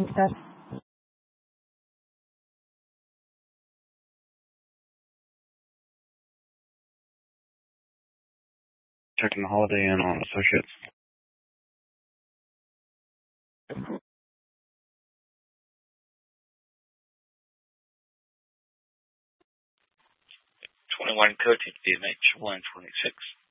Success. Checking the Holiday Inn on Associates. 21 Coated BMH 126.